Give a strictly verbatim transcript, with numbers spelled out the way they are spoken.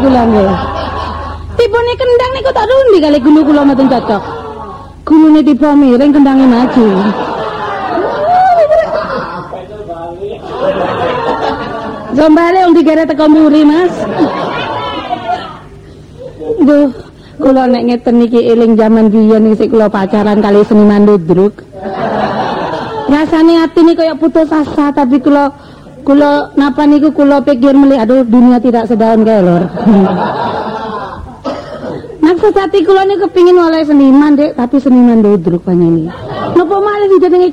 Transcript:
kula nggih. Tipune kendang niku tak rundi kali gulu kula mboten cocok. Gulune tiba miring kendange maju. Jombale wong digere teko mburi, Mas. Duh, kula nek ngeten niki eling jaman biyen isih kula pacaran kali seniman ludruk. Rasane atine kaya putus asa, tapi kula kula napa niku kula pikir meli aduh dunia tidak sedaun kae lur. Maksud hati kula niku kepengin oleh seniman, Dek, tapi seniman ludruk panjenengan. Napa malih dijenengi